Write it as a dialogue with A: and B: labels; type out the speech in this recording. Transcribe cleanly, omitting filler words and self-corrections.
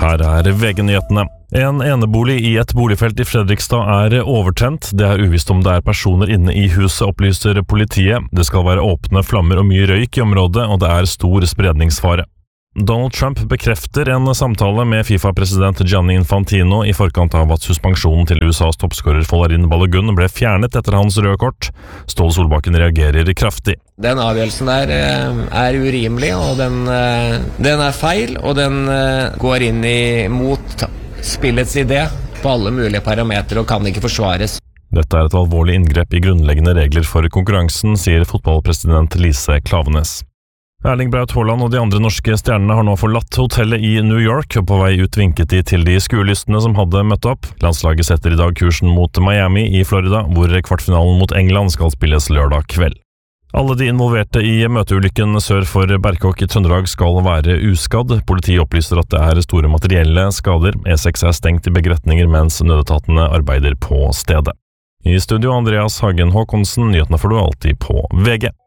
A: Her VG-nyhetene. En enebolig i et boligfelt i Fredrikstad overtent. Det uvisst om det personer inne i huset, opplyser politiet. Det skal være åpne flammer og mye røyk i området, og det stor spredningsfare. Donald Trump bekrefter en samtale med FIFA-president Gianni Infantino i forkant av at suspensjonen til USAs toppskårer Folarin Balogun ble fjernet etter hans røde kort. Ståle Solbakken reagerer kraftig.
B: Den avgjørelsen der urimelig, og den feil, og den går inn mot spillets idé på alle mulige parametre og kan ikke forsvares.
A: Dette et alvorlig inngrep i grunnleggende regler for konkurransen, sier fotballpresident Lise Klaveness. Erling Braut Haaland og de andre norske stjernene har nå forlatt hotellet i New York, og på vei ut vinket de til de skuelystne som hadde møtt opp. Landslaget setter i dag kursen mot Miami i Florida, hvor kvartfinalen mot England skal spilles lørdag kveld. Alle de involverte i møteulykken sør for Berkåk i Trøndelag skal være uskadd. Politiet opplyser at det store materielle skader. E6 stengt i begge retninger, mens nødetatene arbeider på stedet. I studio Andreas Hagen Håkonsen, nyhetene får du alltid på VG.